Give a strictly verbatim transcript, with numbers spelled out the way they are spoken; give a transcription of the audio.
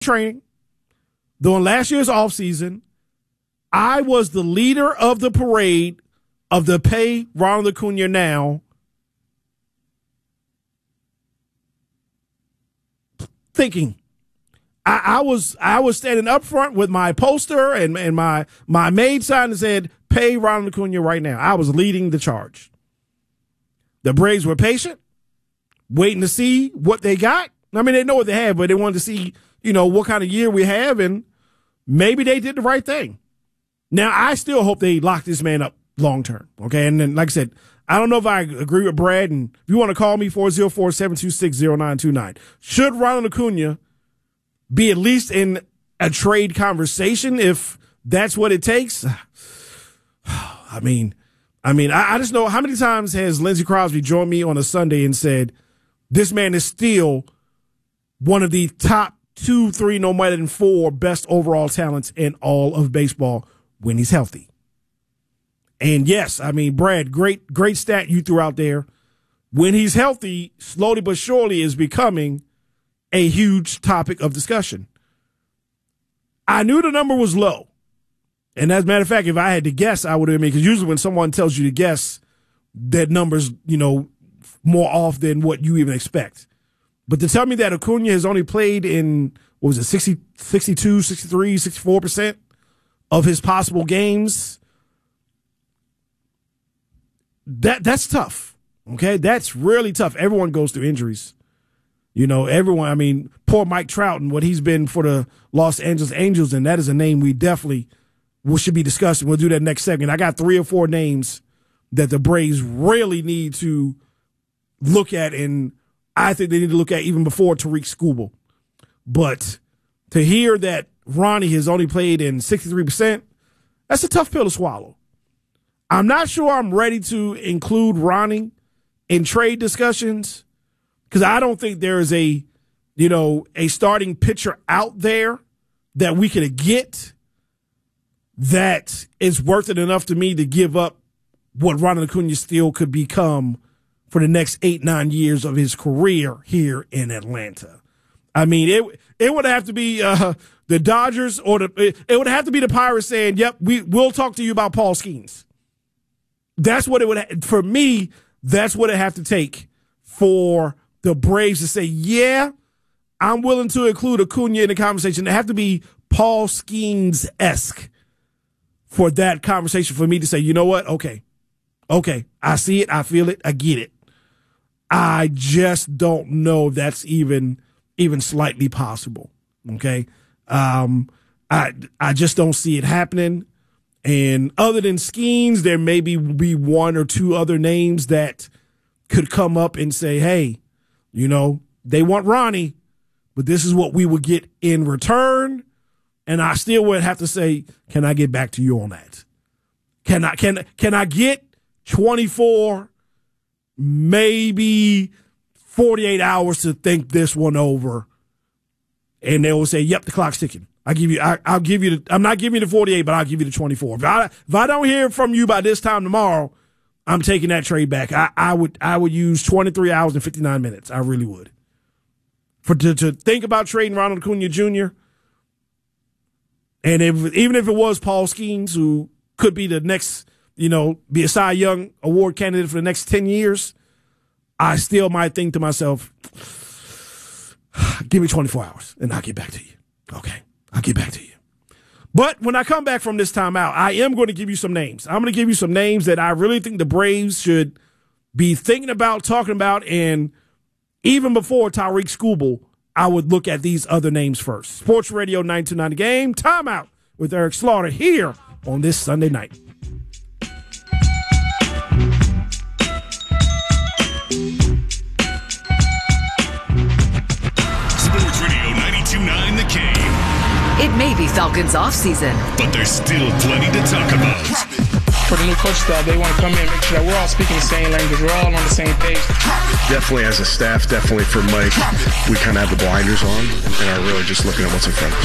training, during last year's offseason, I was the leader of the parade of the pay Ronald Acuna now thinking. I, I was I was standing up front with my poster and, and my, my maid sign that said, pay Ronald Acuna right now. I was leading the charge. The Braves were patient, waiting to see what they got. I mean, they know what they have, but they wanted to see, you know, what kind of year we have, and maybe they did the right thing. Now, I still hope they lock this man up long term, okay? And then, like I said, I don't know if I agree with Brad, and if you want to call me, four oh four, seven two six, oh nine two nine. Should Ronald Acuna be at least in a trade conversation if that's what it takes? I mean, I mean, I, I just know, how many times has Lindsey Crosby joined me on a Sunday and said, this man is still one of the top two, three, no matter than four best overall talents in all of baseball when he's healthy. And yes, I mean, Brad, great, great stat you threw out there. When he's healthy, slowly but surely is becoming a huge topic of discussion. I knew the number was low. And as a matter of fact, if I had to guess, I would have, because usually when someone tells you to guess, that number's, you know, more off than what you even expect. But to tell me that Acuna has only played in, what was it, sixty, sixty-two, sixty-three, sixty-four percent of his possible games, that that's tough, okay? That's really tough. Everyone goes through injuries. You know, everyone, I mean, poor Mike Trout and what he's been for the Los Angeles Angels, and that is a name we definitely we should be discussing. We'll do that next segment. I got three or four names that the Braves really need to look at, and I think they need to look at even before Tariq Skubal. But to hear that Ronnie has only played in sixty-three percent, that's a tough pill to swallow. I'm not sure I'm ready to include Ronnie in trade discussions because I don't think there is a, you know, a starting pitcher out there that we could get that is worth it enough to me to give up what Ronald Acuna still could become for the next eight, nine years of his career here in Atlanta. I mean, it it would have to be uh, the Dodgers or the it, it would have to be the Pirates saying, "Yep, we we'll talk to you about Paul Skeens." That's what it would ha- for me. That's what it have to take for the Braves to say, "Yeah, I'm willing to include Acuna in the conversation." It have to be Paul Skeens-esque for that conversation for me to say, "You know what? Okay, okay, I see it, I feel it, I get it." I just don't know if that's even even slightly possible. Okay, um, I I just don't see it happening. And other than Skeens, there may be, be one or two other names that could come up and say, "Hey, you know, they want Ronnie, but this is what we would get in return." And I still would have to say, "Can I get back to you on that? Can I can can I get twenty-four, maybe forty-eight hours to think this one over?" And they will say, "Yep, the clock's ticking. I give you. I, I'll give you. The, I'm not giving you the forty-eight, but I'll give you the twenty-four. If I if I don't hear from you by this time tomorrow, I'm taking that trade back. I, I would I would use twenty-three hours and fifty-nine minutes. I really would. For to, to think about trading Ronald Acuna Junior And if even if it was Paul Skeens, who could be the next, you know, be a Cy Young Award candidate for the next ten years, I still might think to myself, give me twenty-four hours and I'll get back to you. Okay, I'll get back to you. But when I come back from this timeout, I am going to give you some names. I'm going to give you some names that I really think the Braves should be thinking about, talking about, and even before Tariq Skubal, I would look at these other names first. Sports Radio nine two nine The Game, timeout with Eric Slaughter here on this Sunday night. Sports Radio ninety-two point nine The Game. It may be Falcons offseason, but there's still plenty to talk about. For the new coach staff, they want to come in and make sure that we're all speaking the same language. We're all on the same page. Definitely as a staff, definitely for Mike, we kind of have the blinders on and are really just looking at what's in front of us.